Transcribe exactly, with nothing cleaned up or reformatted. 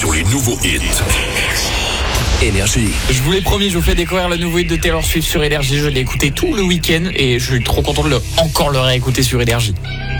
sur les nouveaux hits. Énergie. Je vous l'ai promis, je vous fais découvrir le nouveau hit de Taylor Swift sur Énergie. Je l'ai écouté tout le week-end et je suis trop content de le encore le réécouter sur Énergie.